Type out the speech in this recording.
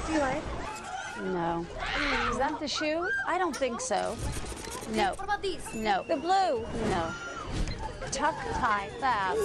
Do you like? No. Is that the shoe? I don't think so. No. What about these? No. The blue? No. Tuck, tie, fab.